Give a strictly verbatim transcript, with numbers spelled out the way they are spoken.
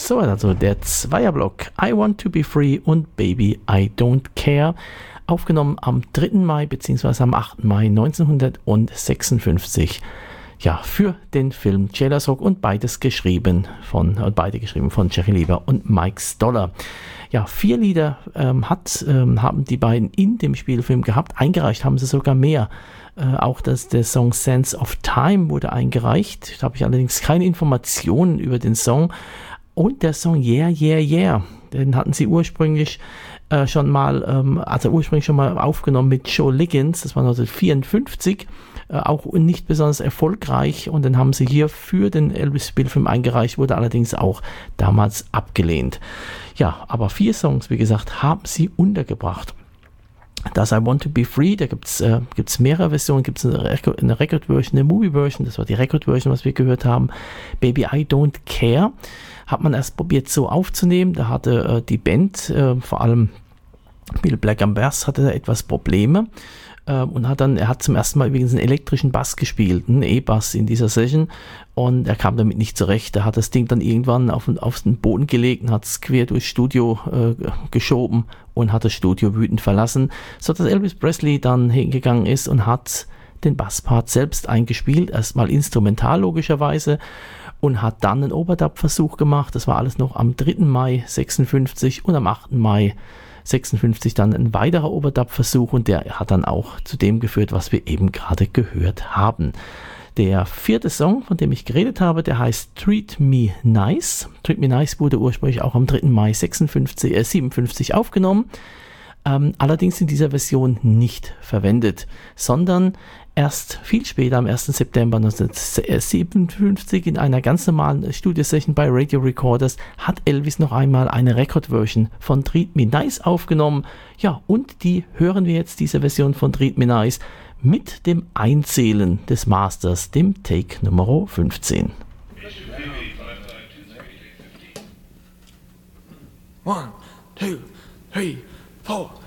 So, also der Zweierblock I Want to Be Free und Baby I Don't Care, aufgenommen am dritten Mai bzw. am achten Mai neunzehnhundertsechsundfünfzig. Ja, für den Film Jailers Rock und beides geschrieben von, äh, beide geschrieben von Jerry Leiber und Mike Stoller. Ja, vier Lieder ähm, hat, ähm, haben die beiden in dem Spielfilm gehabt. Eingereicht haben sie sogar mehr. Äh, auch das, der Song Sense of Time wurde eingereicht. Da habe ich allerdings keine Informationen über den Song. Und der Song Yeah, Yeah, Yeah, den hatten sie ursprünglich äh, schon mal, ähm, also ursprünglich schon mal aufgenommen mit Joe Liggins. Das war neunzehnhundertvierundfünfzig. Äh, auch nicht besonders erfolgreich, und den haben sie hier für den Elvis-Spielfilm eingereicht, wurde allerdings auch damals abgelehnt. Ja, aber vier Songs, wie gesagt, haben sie untergebracht. Das I Want to Be Free, da gibt es äh, gibt's mehrere Versionen, gibt es eine, Record, eine Record-Version, eine Movie-Version, das war die Record-Version, was wir gehört haben. Baby I Don't Care hat man erst probiert so aufzunehmen, da hatte äh, die Band, äh, vor allem Bill Black am Bass, hatte da etwas Probleme. Und hat dann, er hat zum ersten Mal übrigens einen elektrischen Bass gespielt, einen E-Bass in dieser Session, und er kam damit nicht zurecht. Er hat das Ding dann irgendwann auf, auf den Boden gelegt und hat es quer durchs Studio äh, geschoben und hat das Studio wütend verlassen, sodass Elvis Presley dann hingegangen ist und hat den Basspart selbst eingespielt, erstmal instrumental logischerweise, und hat dann einen Overdub-Versuch gemacht. Das war alles noch am dritten Mai sechsundfünfzig, und am achten Mai sechsundfünfzig dann ein weiterer Overdub-Versuch, und der hat dann auch zu dem geführt, was wir eben gerade gehört haben. Der vierte Song, von dem ich geredet habe, der heißt Treat Me Nice. Treat Me Nice wurde ursprünglich auch am dritten Mai sechsundfünfzig, äh, siebenundfünfzig aufgenommen, ähm, allerdings in dieser Version nicht verwendet, sondern erst viel später, am ersten September neunzehnhundertsiebenundfünfzig, in einer ganz normalen Studiosession bei Radio Recorders, hat Elvis noch einmal eine Record-Version von Treat Me Nice aufgenommen. Ja, und die hören wir jetzt, diese Version von Treat Me Nice, mit dem Einzählen des Masters, dem Take Nummer fünfzehn. One, two, three, four.